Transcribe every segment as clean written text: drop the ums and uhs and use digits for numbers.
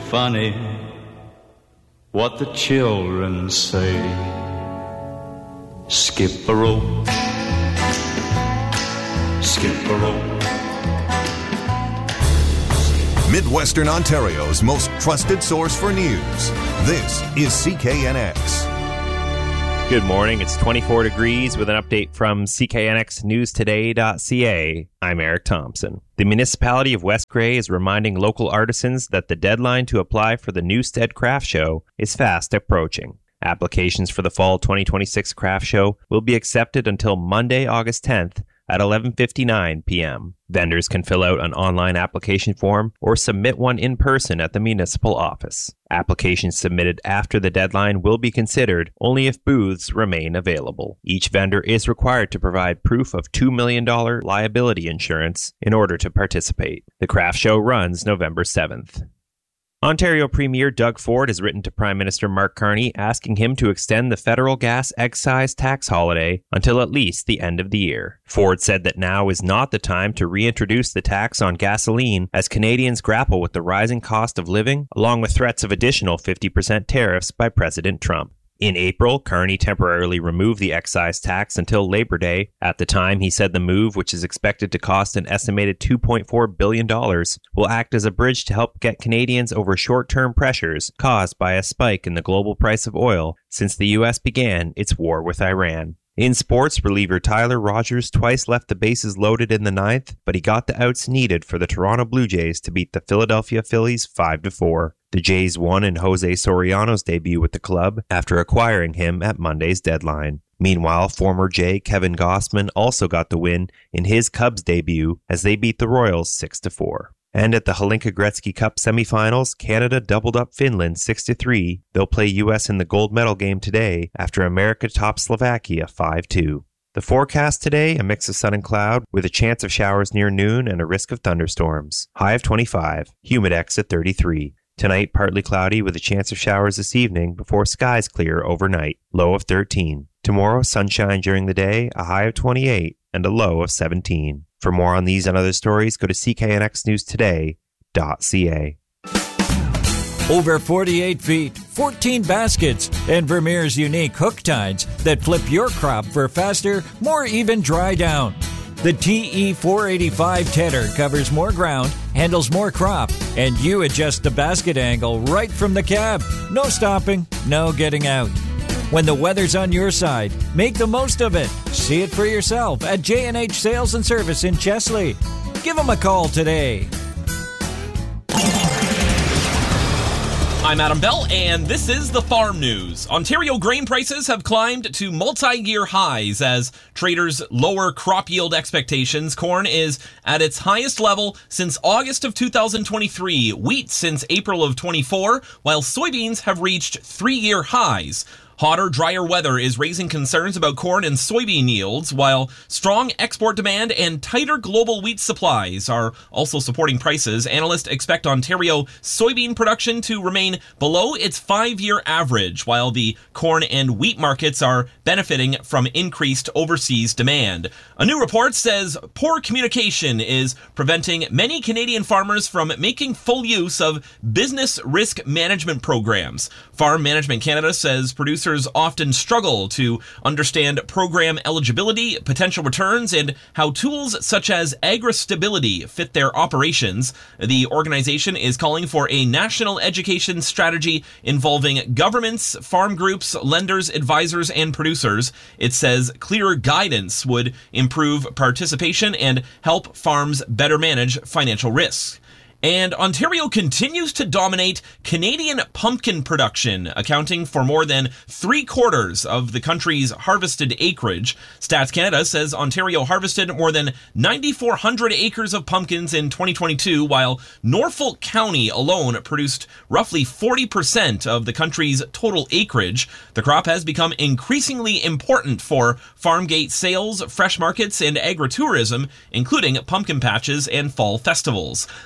funny what the children say. Skip a rope, skip a rope. Midwestern Ontario's most trusted source for news. This is CKNX. Good morning. It's 24 degrees with an update from CKNXNewsToday.ca. I'm Eric Thompson. The municipality of West Grey is reminding local artisans that the deadline to apply for the Newstead Craft Show is fast approaching. Applications for the Fall 2026 Craft Show will be accepted until Monday, August 10th at 11:59 p.m. Vendors can fill out an online application form or submit one in person at the municipal office. Applications submitted after the deadline will be considered only if booths remain available. Each vendor is required to provide proof of $2 million liability insurance in order to participate. The craft show runs November 7th. Ontario Premier Doug Ford has written to Prime Minister Mark Carney asking him to extend the federal gas excise tax holiday until at least the end of the year. Ford said that now is not the time to reintroduce the tax on gasoline as Canadians grapple with the rising cost of living, along with threats of additional 50% tariffs by President Trump. In April, Carney temporarily removed the excise tax until Labor Day. At the time, he said the move, which is expected to cost an estimated $2.4 billion, will act as a bridge to help get Canadians over short-term pressures caused by a spike in the global price of oil since the U.S. began its war with Iran. In sports, reliever Tyler Rogers twice left the bases loaded in the ninth, but he got the outs needed for the Toronto Blue Jays to beat the Philadelphia Phillies 5-4. The Jays won in Jose Soriano's debut with the club after acquiring him at Monday's deadline. Meanwhile, former Jay Kevin Gossman also got the win in his Cubs debut as they beat the Royals 6-4. And at the Hlinka Gretzky Cup semifinals, Canada doubled up Finland 6-3. They'll play U.S. in the gold medal game today after America topped Slovakia 5-2. The forecast today, a mix of sun and cloud with a chance of showers near noon and a risk of thunderstorms. High of 25, humidex at 33. Tonight, partly cloudy with a chance of showers this evening before skies clear overnight. Low of 13. Tomorrow, sunshine during the day, a high of 28 and a low of 17. For more on these and other stories, go to cknxnewstoday.ca. Over 48 feet, 14 baskets, and Vermeer's unique hook tines that flip your crop for faster, more even dry down. The TE485 tedder covers more ground, handles more crop, and you adjust the basket angle right from the cab. No stopping, no getting out. When the weather's on your side, make the most of it. See it for yourself at J&H Sales and Service in Chesley. Give them a call today. I'm Adam Bell, and this is the Farm News. Ontario grain prices have climbed to multi-year highs as traders lower crop yield expectations. Corn is at its highest level since August of 2023, wheat since April of 24, while soybeans have reached 3-year highs. Hotter, drier weather is raising concerns about corn and soybean yields, while strong export demand and tighter global wheat supplies are also supporting prices. Analysts expect Ontario soybean production to remain below its 5-year average, while the corn and wheat markets are benefiting from increased overseas demand. A new report says poor communication is preventing many Canadian farmers from making full use of business risk management programs. Farm Management Canada says producers often struggle to understand program eligibility, potential returns, and how tools such as AgriStability fit their operations. The organization is calling for a national education strategy involving governments, farm groups, lenders, advisors, and producers. It says clearer guidance would improve participation and help farms better manage financial risks. And Ontario continues to dominate Canadian pumpkin production, accounting for more than 3/4 of the country's harvested acreage. Stats Canada says Ontario harvested more than 9,400 acres of pumpkins in 2022, while Norfolk County alone produced roughly 40% of the country's total acreage. The crop has become increasingly important for farm gate sales, fresh markets, and agritourism, including pumpkin patches and fall festivals. That's all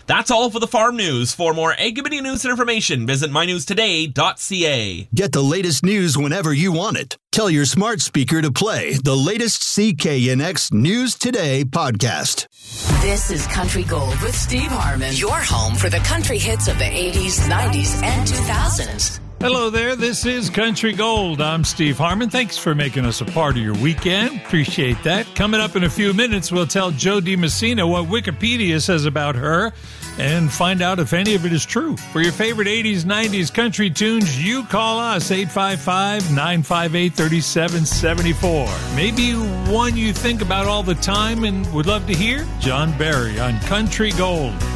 all for the farm news. For more Ag Committee news and information, visit mynewstoday.ca. Get the latest news whenever you want it. Tell your smart speaker to play the latest CKNX News Today podcast. This is Country Gold with Steve Harmon, your home for the country hits of the 80s, 90s, and 2000s. Hello there, this is Country Gold. I'm Steve Harmon. Thanks for making us a part of your weekend. Appreciate that. Coming up in a few minutes, we'll tell Joe DiMessina what Wikipedia says about her and find out if any of it is true. For your favorite 80s, 90s country tunes, you call us, 855-958-3774. Maybe one you think about all the time and would love to hear? John Barry on Country Gold.